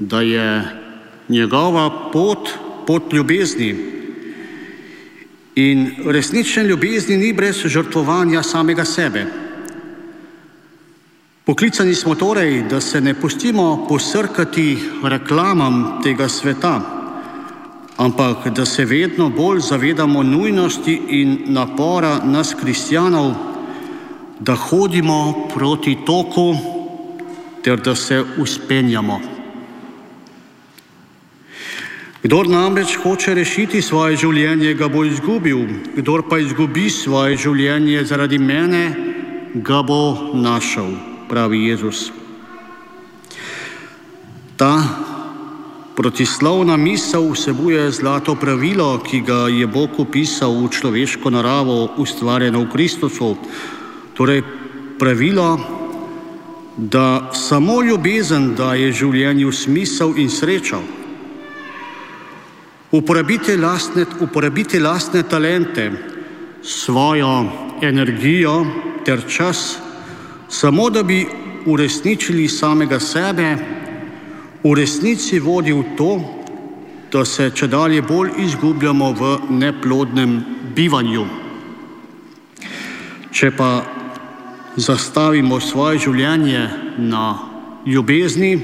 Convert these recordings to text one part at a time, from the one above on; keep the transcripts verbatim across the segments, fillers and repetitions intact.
da je njegova pot pot ljubezni. In resnične ljubezni ni brez žrtvovanja samega sebe. Poklicani smo torej, da se ne pustimo posrkati reklamam tega sveta, ampak da se vedno bolj zavedamo nujnosti in napora nas kristjanov, da hodimo proti toku ter da se vzpenjamo. Kdor namreč hoče rešiti svoje življenje, ga bo izgubil, kdor pa izgubi svoje življenje zaradi mene, ga bo našel, pravi Jezus. Ta protislovna misel vsebuje zlato pravilo, ki ga je Bog vpisal v človeško naravo, ustvarjeno v Kristusu, torej pravilo, da samo ljubezen daje življenju smisel in srečo. Uporabite lastne, uporabite lastne talente, svojo energijo ter čas, samo da bi uresničili samega sebe, v resnici vodi v to, da se čedalje bolj izgubljamo v neplodnem bivanju. Če pa zastavimo svoje življenje na ljubezni,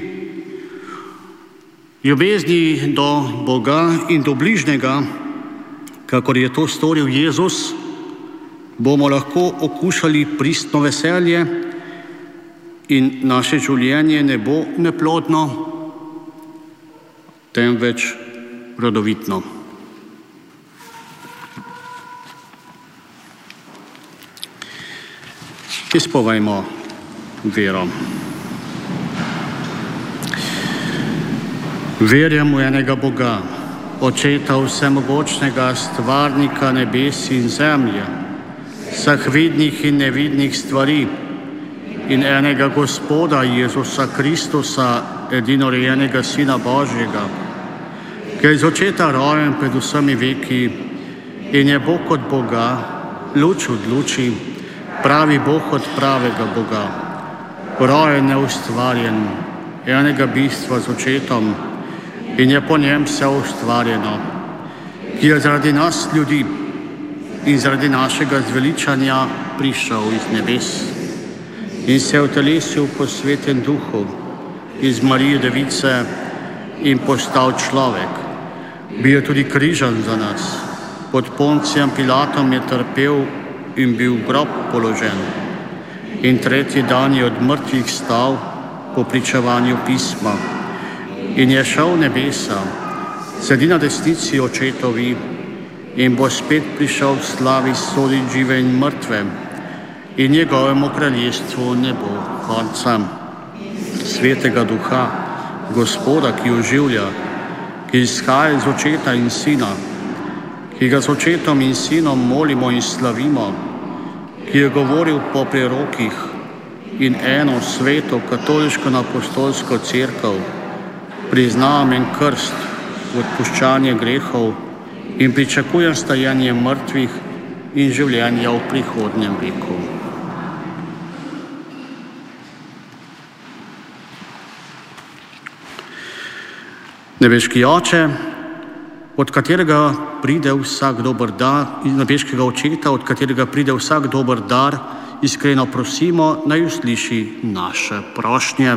ljubezni do Boga in do bližnjega, kakor je to storil Jezus, bomo lahko okušali pristno veselje in naše življenje ne bo neplodno, temveč rodovitno. Izpovejmo vero. Verjam v enega Boga, Očeta vsemogočnega, stvarnika nebes in zemlje, vseh vidnih in nevidnih stvari, in enega Gospoda Jezusa Kristusa, edinorojenega Sina Božjega, ki je iz Očeta rojen pred vsemi veki in je Bog od Boga, luč od luči, pravi Bog od pravega Boga, rojen, neustvarjen, enega bistva z Očetom, in je po njem vse ustvarjeno, ki je zaradi nas ljudi in zaradi našega zveličanja prišel iz nebes in se utelesil po Svetem Duhu iz Marije Device in postal človek. Bil je tudi križan za nas, pod Poncijem Pilatom je trpel in bil v grob položen. In tretji dan je od mrtvih stal po pričevanju pisma in je šel v nebesa, sedi na desnici Očetovi in bo spet prišel v slavi soditi žive in mrtve in njegovemu kraljestvu ne bo konca. Svetega Duha, Gospoda, ki oživlja, ki izhaja iz Očeta in Sina, ki ga z Očetom in Sinom molimo in slavimo, ki je govoril po prerokih, in eno sveto katoliško apostolsko cerkev, priznavam en krst v odpuščanje grehov in pričakujem stajanje mrtvih in življenja v prihodnjem veku. Nebeški Oče, od katerega pride vsak dober dar, iz nebeškega Očeta, od katerega pride vsak dober dar, iskreno prosimo, naj usliši naše prošnje.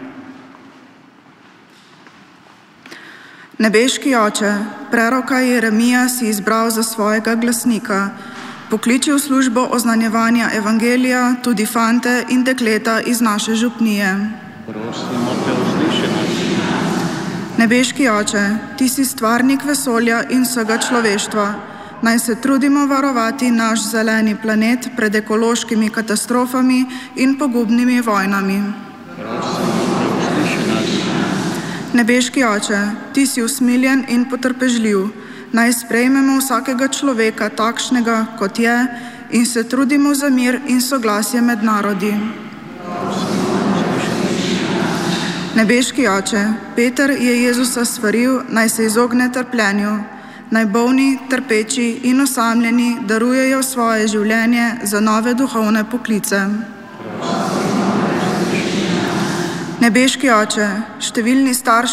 Nebeški Oče, preroka Jeremija si izbral za svojega glasnika. Pokliči v službo oznanjevanja evangelija tudi fante in dekleta iz naše župnije. Prosimo te, usliši nas. Nebeški Oče, ti si stvarnik vesolja in vsega človeštva. Naj se trudimo varovati naš zeleni planet pred ekološkimi katastrofami in pogubnimi vojnami. Prosimo te, usliši nas. Nebeški Oče, ti si usmiljen in potrpežljiv. Naj sprejmemo vsakega človeka takšnega, kot je, in se trudimo za mir in soglasje med narodi. Nebeški Oče, Peter je Jezusa svaril, naj se izogne trpljenju. Naj bolni, trpeči in osamljeni darujejo svoje življenje za nove duhovne poklice. Nebeški Oče, številni starši